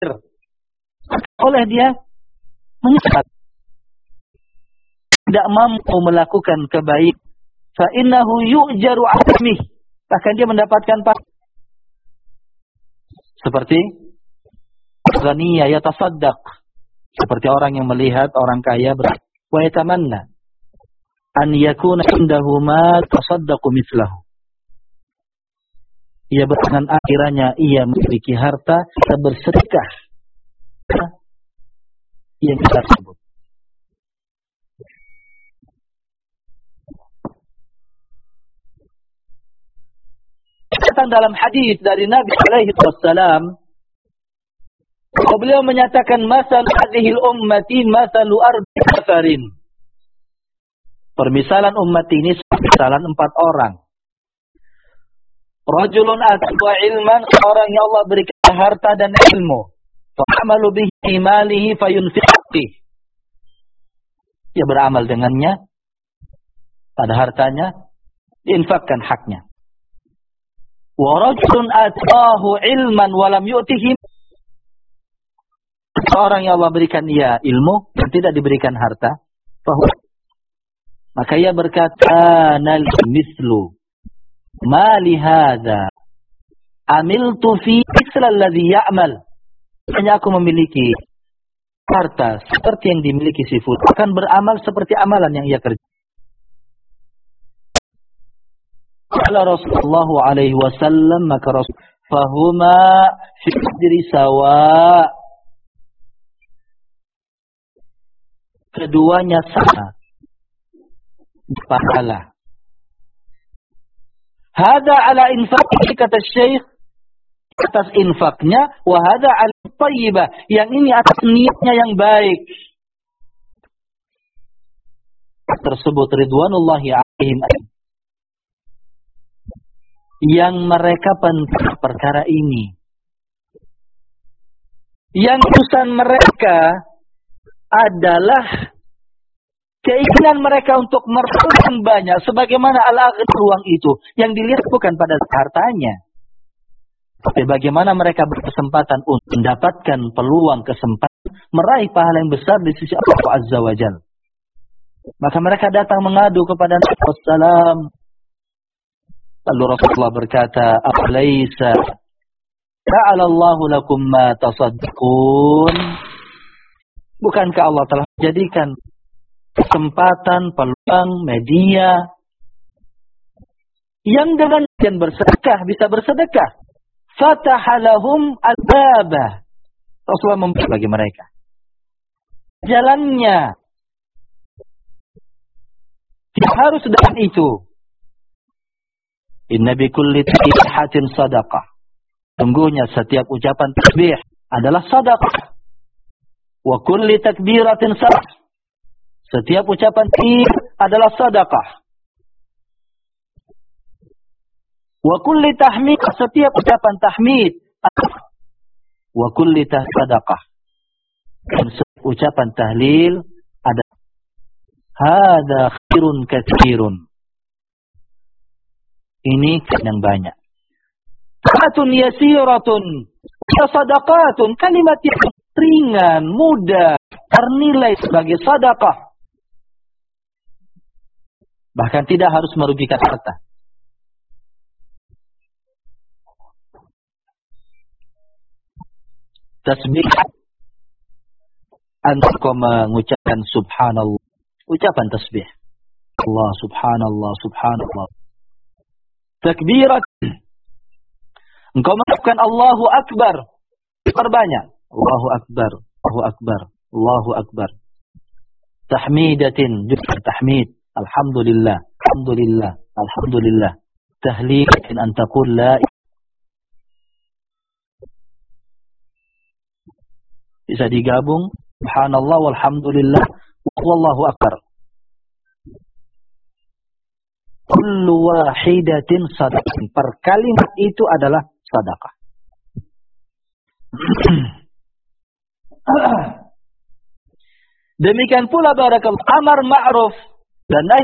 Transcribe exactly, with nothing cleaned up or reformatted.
oleh dia menyesat, tidak mampu melakukan kebaikan, fa innahu yu'jaru 'azmih, bahkan dia mendapatkan pahala. Seperti ghaniya yatasaddaq, seperti orang yang melihat orang kaya ber wa yatamanna an yakuna indahu ma tasaddaqu mithlahu. Ia berpengen akhirnya ia memiliki harta dan bersedekah yang kita sebut. Datang dalam hadis dari Nabi alaihi wasallam, beliau menyatakan masal hadhil ummati masalu arba'i nafarin. Permisalan umat ini permisalan empat orang. Rajulun atwa ilman, orang yang Allah berikan harta dan ilmu, fa'amalu bihi malihi fayunfiqih, dia beramal dengannya pada hartanya, diinfakkan haknya. Wa rajulun atwahu ilman wa lam yu'tihi, orang yang Allah berikan ia ilmu dan tidak diberikan harta, fahuwa, maka ia berkata nal mislu ma li hadza amiltu fi misla alladhi ya'mal, hanya aku memiliki harta seperti yang dimiliki si fulan, akan beramal seperti amalan yang ia kerjakan. Qala Rasulullah alaihi wasallam, maka Rasul fahuma fi qadri sawa, keduanya sama pahala. Hada ala infaqi, kata Syekh, atas infaknya, wa hada ala thayyibah, yang ini atas niatnya yang baik. Tersebut ridwanullahi alaihim, yang mereka penting perkara ini, yang urusan mereka adalah keinginan mereka untuk meraih banyak, sebagaimana al-aghni, ruang itu yang dilihat bukan pada hartanya, tapi bagaimana mereka berkesempatan untuk mendapatkan peluang kesempatan meraih pahala yang besar di sisi Allah Azza wa Jalla. Maka mereka datang mengadu kepada Nabi sallallahu alaihi wasallam. Lalu Rasulullah berkata, "Alaysa ja'alallahu lakum ma tasaddaqun?" Bukankah Allah telah menjadikan kesempatan, peluang, media yang dengan yang bersedekah bisa bersedekah. Fatahalahum al-baba, Rasulullah membuka bagi mereka jalannya. Tidak harus dengan itu. Inna bi kulli tasbihatin sadaqah, sungguhnya setiap ucapan tasbih adalah sadaqah. Wa kulli takbiratin sadaqah, setiap ucapan takbir adalah sedekah. Wa kulli tahmid, setiap ucapan tahmid. Wa kulli sedekah, dan setiap ucapan tahlil ada. Hada khairun katsirun, ini yang banyak. Fatun yasiratun, sadaqatun, kalimat yang ringan, mudah, ternilai sebagai sedekah. Bahkan tidak harus merugikan harta. Tasbih, engkau mengucapkan subhanallah, ucapan tasbih, Allah subhanallah subhanallah. Takbirat, engkau mengucapkan Allahu akbar, perbanyak Allahu akbar, Allahu akbar, Allahu akbar. Tahmidatin, juga tahmid, alhamdulillah, alhamdulillah, alhamdulillah. Tahlilatin an taqul la, bisa digabung subhanallah walhamdulillah wallahu akbar. Kullu wahidatin sadaqah, per kalimat itu adalah sedekah. Demikian pula barakallahu, amar ma'ruf dan nahi